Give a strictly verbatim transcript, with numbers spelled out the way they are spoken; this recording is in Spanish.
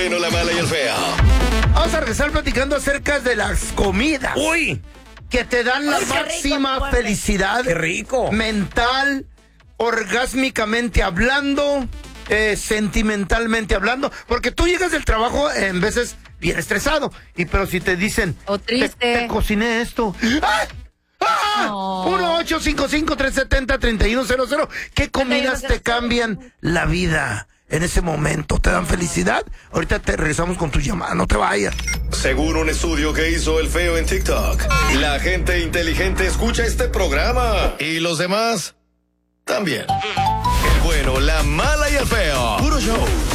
Bueno, la mala y el feo. Vamos a regresar platicando acerca de las comidas. ¡Uy! Que te dan la Ay, qué rico, máxima fuerte. felicidad. ¡Qué rico! Mental, orgásmicamente hablando, eh, sentimentalmente hablando. Porque tú llegas del trabajo en veces bien estresado. Y pero si te dicen, O triste. Te, te cociné esto. ¡Ah! ¡Ah! No. uno ocho cinco cinco, tres siete cero, tres uno cero cero. ¿Qué comidas te cambian la vida en ese momento? ¿Te dan felicidad? Ahorita te regresamos con tu llamada, no te vayas. Según un estudio que hizo el feo en TikTok, la gente inteligente escucha este programa. Y los demás también. El bueno, la mala y el feo. Puro show.